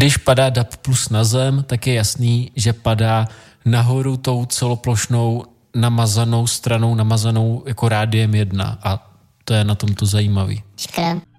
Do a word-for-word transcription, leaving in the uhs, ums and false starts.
Když padá D A B plus na zem, tak je jasný, že padá nahoru tou celoplošnou namazanou stranou, namazanou jako rádiem jedna. A to je na tom to zajímavý. Škoda.